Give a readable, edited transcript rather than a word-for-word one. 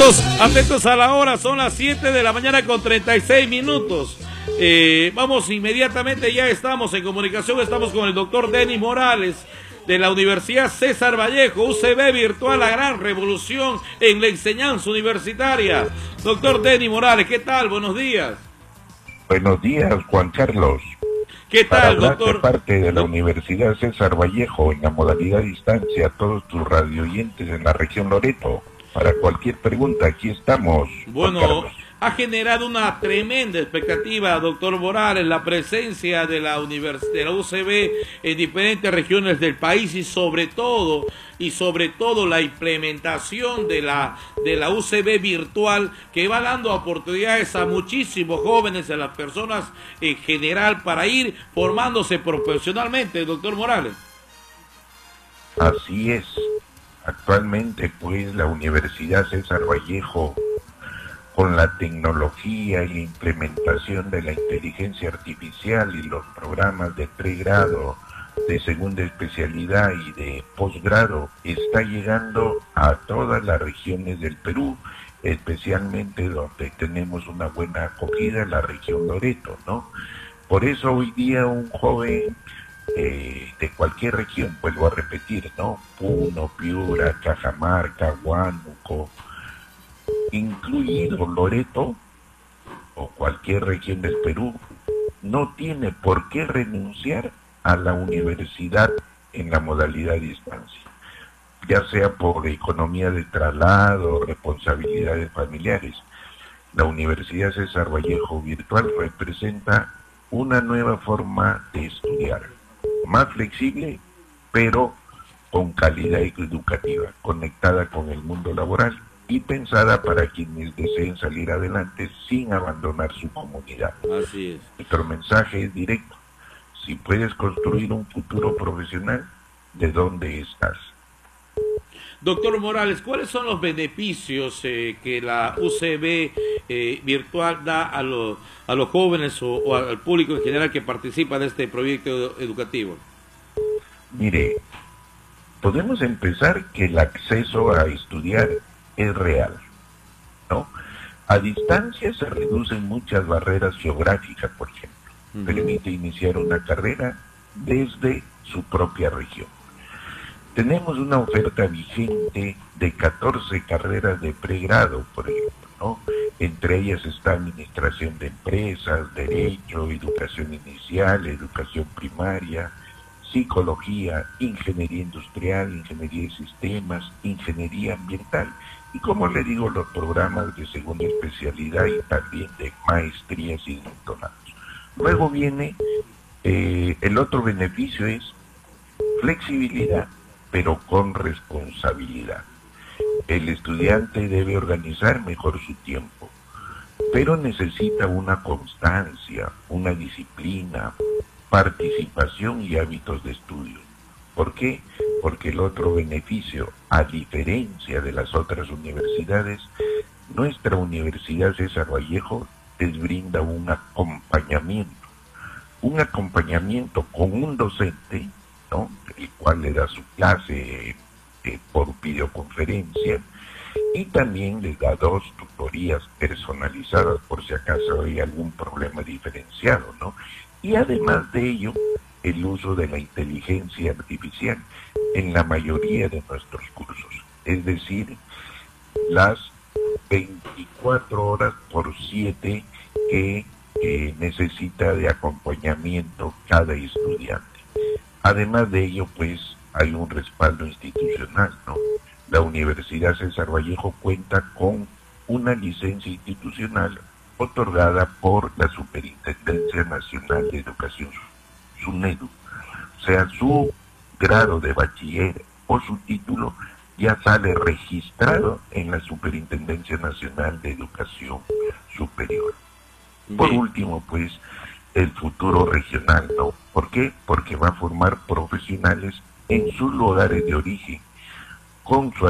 Atentos a la hora, son las 7 de la mañana con 36 minutos. Vamos inmediatamente, ya estamos en comunicación, estamos con el doctor Denis Morales de la Universidad César Vallejo, UCB Virtual, la gran revolución en la enseñanza universitaria. Doctor Denis Morales, ¿qué tal? Buenos días. Buenos días, Juan Carlos. ¿Qué tal, doctor? De parte de la Universidad César Vallejo, en la modalidad distancia, a todos tus radioyentes en la región Loreto. Para cualquier pregunta, aquí estamos. Bueno, ha generado una tremenda expectativa, doctor Morales, la presencia de la UCB en diferentes regiones del país y sobre todo la implementación de la UCB virtual, que va dando oportunidades a muchísimos jóvenes, a las personas en general, para ir formándose profesionalmente, doctor Morales. Así es. Actualmente, pues, la Universidad César Vallejo, con la tecnología y la implementación de la inteligencia artificial y los programas de pregrado, de segunda especialidad y de posgrado, está llegando a todas las regiones del Perú, especialmente donde tenemos una buena acogida, la región Loreto, ¿no? Por eso hoy día un joven de cualquier región, vuelvo a repetir, ¿no? Puno, Piura, Cajamarca, Huánuco, incluido Loreto o cualquier región del Perú, no tiene por qué renunciar a la universidad en la modalidad distancia, ya sea por economía de traslado, responsabilidades familiares. La Universidad César Vallejo virtual representa una nueva forma de estudiar, más flexible, pero con calidad educativa, conectada con el mundo laboral y pensada para quienes deseen salir adelante sin abandonar su comunidad. Así es. Nuestro mensaje es directo. Si puedes construir un futuro profesional, ¿de dónde estás? Doctor Morales, ¿cuáles son los beneficios que la UCB virtual da a los jóvenes o al público en general que participa de este proyecto educativo? Mire, podemos empezar que el acceso a estudiar es real, ¿no? A distancia se reducen muchas barreras geográficas, por ejemplo. Permite iniciar una carrera desde su propia región. Tenemos una oferta vigente de 14 carreras de pregrado, por ejemplo, ¿no? Entre ellas está Administración de Empresas, Derecho, Educación Inicial, Educación Primaria, Psicología, Ingeniería Industrial, Ingeniería de Sistemas, Ingeniería Ambiental. Y como le digo, los programas de segunda especialidad y también de maestrías y doctorados. Luego viene, el otro beneficio es flexibilidad, pero con responsabilidad. El estudiante debe organizar mejor su tiempo, pero necesita una constancia, una disciplina, participación y hábitos de estudio. ¿Por qué? Porque el otro beneficio, a diferencia de las otras universidades, nuestra Universidad César Vallejo les brinda un acompañamiento con un docente, ¿no? El cual le da su clase por videoconferencia, y también les da 2 tutorías personalizadas por si acaso hay algún problema diferenciado, ¿no? Y además de ello, el uso de la inteligencia artificial en la mayoría de nuestros cursos, es decir, las 24 horas por 7 que necesita de acompañamiento cada estudiante. Además de ello, pues, hay un respaldo institucional, ¿no? La Universidad César Vallejo cuenta con una licencia institucional otorgada por la Superintendencia Nacional de Educación, SUNEDU. O sea, su grado de bachiller o su título ya sale registrado en la Superintendencia Nacional de Educación Superior. Por último, pues, el futuro regional, ¿no? ¿Por qué? Porque va a formar profesionales en sus lugares de origen, con su